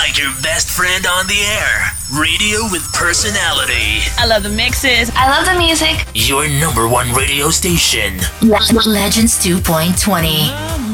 like your best friend on the air. Radio with personality. I love the mixes. I love the music. Your number one radio station. Legends 2.20.